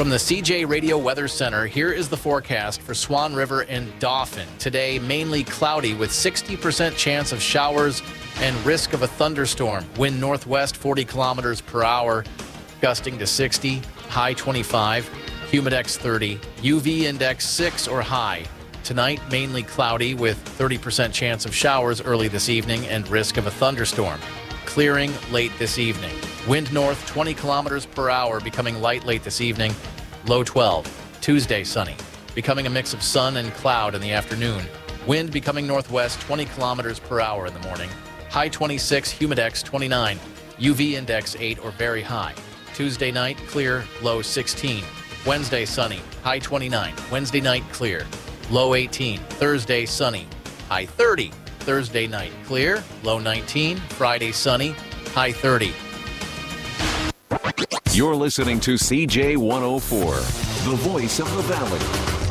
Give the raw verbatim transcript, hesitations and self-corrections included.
From the C J Radio Weather Center, here is the forecast for Swan River and Dauphin. Today, mainly cloudy with sixty percent chance of showers and risk of a thunderstorm. Wind northwest forty kilometers per hour, gusting to sixty, high twenty-five, humidex thirty, U V index six or high. Tonight, mainly cloudy with thirty percent chance of showers early this evening and risk of a thunderstorm. Clearing late this evening. Wind north twenty kilometers per hour, becoming light late this evening, low twelve. Tuesday, sunny, becoming a mix of sun and cloud in the afternoon. Wind becoming northwest twenty kilometers per hour in the morning, high twenty-six, humidex twenty-nine, U V index eight or very high. Tuesday night, clear, low sixteen. Wednesday, sunny, high twenty-nine. Wednesday night, clear, low eighteen. Thursday, sunny, high thirty. Thursday night, clear, low nineteen. Friday, sunny, high thirty. You're listening to C J one oh four, the voice of the Valley.